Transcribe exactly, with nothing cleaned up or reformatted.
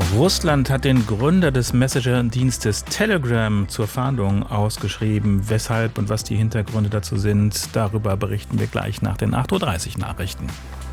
Russland hat den Gründer des Messenger-Dienstes Telegram zur Fahndung ausgeschrieben. Weshalb und was die Hintergründe dazu sind, darüber berichten wir gleich nach den acht Uhr dreißig Nachrichten.